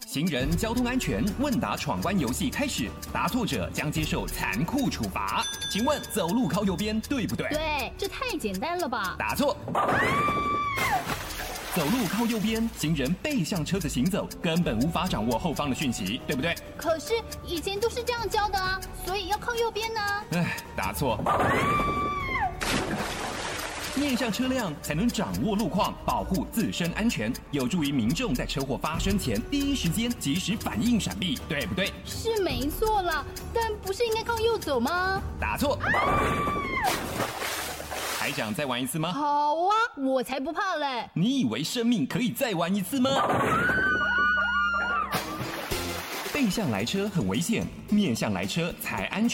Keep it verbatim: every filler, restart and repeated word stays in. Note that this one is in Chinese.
行人交通安全问答闯关游戏开始，答错者将接受残酷处罚。请问走路靠右边对不对？ 对，这太简单了吧？ 答错。走路靠右边，行人背向车子行走，根本无法掌握后方的讯息，对不对？ 可是以前都是这样教的啊，所以要靠右边呢。 唉，答错。面向车辆才能掌握路况，保护自身安全，有助于民众在车祸发生前第一时间及时反应闪避，对不对？ 是没错啦，但不是应该靠右走吗？ 答错。还想再玩一次吗？ 好啊，我才不怕嘞！ 你以为生命可以再玩一次吗？背向来车很危险，面向来车才安全。